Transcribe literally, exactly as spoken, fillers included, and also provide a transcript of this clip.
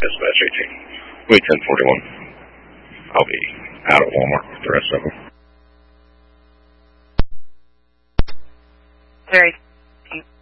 Dispatch eighteen. Wait, ten forty-one. I'll be out at Walmart with the rest of them. Very